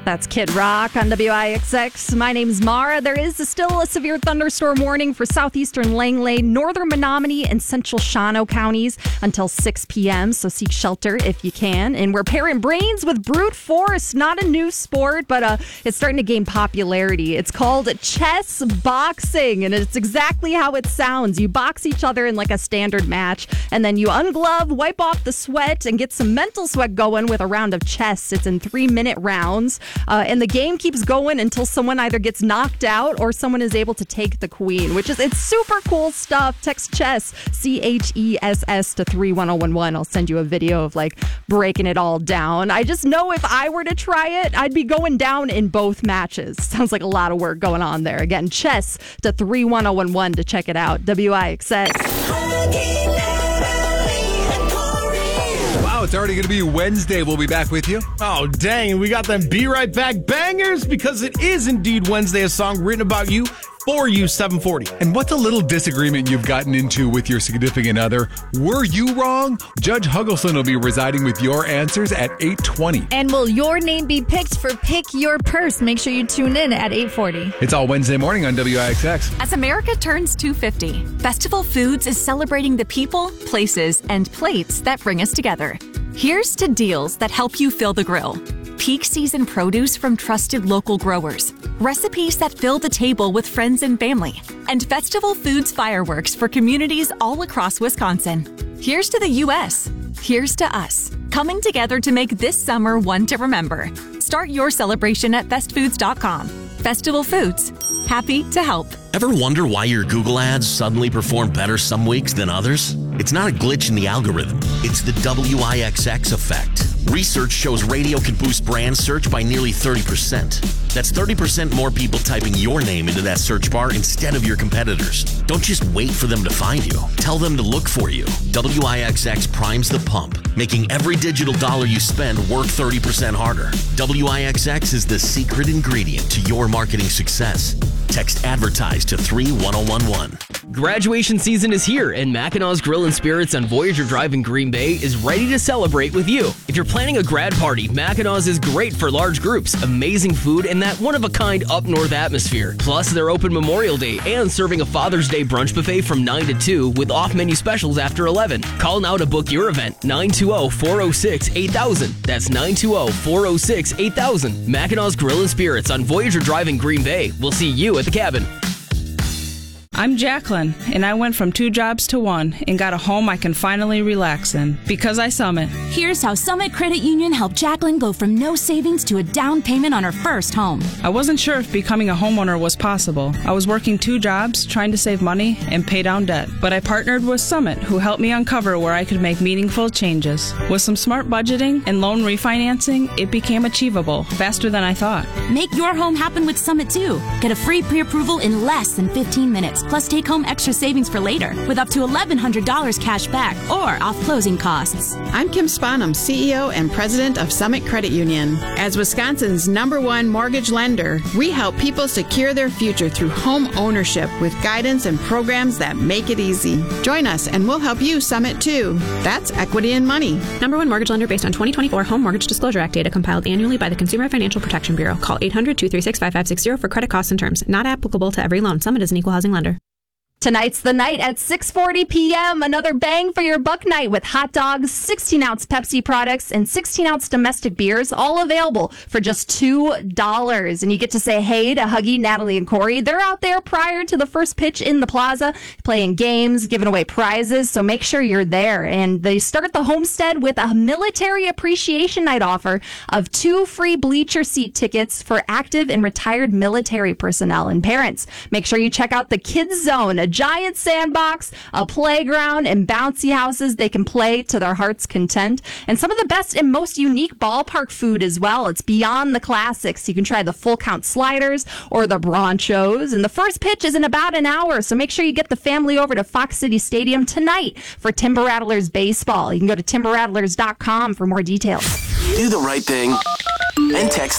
That's Kid Rock on WIXX. My name's Mara. There is still a severe thunderstorm warning for southeastern Langley, northern Menominee, and central Shawano counties until 6 p.m., so seek shelter if you can. And we're pairing brains with brute force. Not a new sport, but it's starting to gain popularity. It's called chess boxing, and it's exactly how it sounds. You box each other in like a standard match, and then you unglove, wipe off the sweat, and get some mental sweat going with a round of chess. It's in 3-minute rounds. And the game keeps going until someone either gets knocked out or someone is able to take the queen, it's super cool stuff. Text chess, CHESS to 31011. I'll send you a video of like breaking it all down. I just know if I were to try it, I'd be going down in both matches. Sounds like a lot of work going on there. Again, chess to 31011 to check it out. WIXX. It's already going to be Wednesday. We'll be back with you. Oh, dang. We got them Be Right Back bangers because it is indeed Wednesday, a song written about you for you, 740. And what's a little disagreement you've gotten into with your significant other? Were you wrong? Judge Huggleson will be residing with your answers at 8:20. And will your name be picked for Pick Your Purse? Make sure you tune in at 8:40. It's all Wednesday morning on WIXX. As America turns 250, Festival Foods is celebrating the people, places, and plates that bring us together. Here's to deals that help you fill the grill. Peak season produce from trusted local growers. Recipes that fill the table with friends and family. And Festival Foods fireworks for communities all across Wisconsin. Here's to the U.S. Here's to us. Coming together to make this summer one to remember. Start your celebration at festfoods.com. Festival Foods. Happy to help. Ever wonder why your Google ads suddenly perform better some weeks than others? It's not a glitch in the algorithm. It's the WIXX effect. Research shows radio can boost brand search by nearly 30%. That's 30% more people typing your name into that search bar instead of your competitors. Don't just wait for them to find you. Tell them to look for you. WIXX primes the pump, making every digital dollar you spend work 30% harder. WIXX is the secret ingredient to your marketing success. Text advertise to 31011. Graduation season is here, and Mackinaw's Grill and Spirits on Voyager Drive in Green Bay is ready to celebrate with you. If you're planning a grad party, Mackinaw's is great for large groups, amazing food, and that one-of-a-kind up-north atmosphere. Plus, they're open Memorial Day and serving a Father's Day brunch buffet from 9 to 2 with off-menu specials after 11. Call now to book your event, 920-406-8000. That's 920-406-8000. Mackinaw's Grill and Spirits on Voyager Drive in Green Bay. We'll see you at the cabin. I'm Jacqueline, and I went from 2 jobs to 1 and got a home I can finally relax in because I Summit. Here's how Summit Credit Union helped Jacqueline go from no savings to a down payment on her first home. I wasn't sure if becoming a homeowner was possible. I was working 2 jobs, trying to save money and pay down debt. But I partnered with Summit, who helped me uncover where I could make meaningful changes. With some smart budgeting and loan refinancing, it became achievable faster than I thought. Make your home happen with Summit, too. Get a free pre-approval in less than 15 minutes. Plus, take home extra savings for later with up to $1,100 cash back or off closing costs. I'm Kim Sponham, CEO and President of Summit Credit Union. As Wisconsin's #1 mortgage lender, we help people secure their future through home ownership with guidance and programs that make it easy. Join us and we'll help you Summit too. That's equity in money. #1 mortgage lender based on 2024 Home Mortgage Disclosure Act data compiled annually by the Consumer Financial Protection Bureau. Call 800-236-5560 for credit costs and terms. Not applicable to every loan. Summit is an equal housing lender. Tonight's the night at 6:40 p.m. Another bang for your buck night with hot dogs, 16-ounce Pepsi products, and 16-ounce domestic beers, all available for just $2. And you get to say hey to Huggy, Natalie, and Corey. They're out there prior to the first pitch in the plaza, playing games, giving away prizes, so make sure you're there. And they start the homestead with a military appreciation night offer of 2 free bleacher seat tickets for active and retired military personnel and parents. Make sure you check out the Kids Zone, a giant sandbox, a playground, and bouncy houses they can play to their heart's content. And some of the best and most unique ballpark food as well. It's beyond the classics. You can try the full count sliders or the bronchos. And the first pitch is in about an hour, so make sure you get the family over to Fox City Stadium tonight for Timber Rattlers baseball. You can go to timberrattlers.com for more details. Do the right thing and text